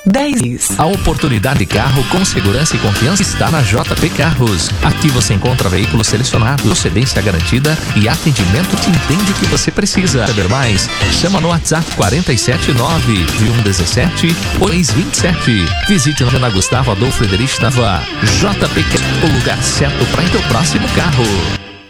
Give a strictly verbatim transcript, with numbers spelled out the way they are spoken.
dez. A oportunidade de carro com segurança e confiança está na J P Carros. Aqui você encontra veículos selecionados, procedência garantida e atendimento que entende o que você precisa. Saber mais? Chama no WhatsApp quatro sete nove, um um sete, dois dois sete. Visite na Gustavo Adolfo Frederich Nava. J P Carros, o lugar certo para o teu próximo carro.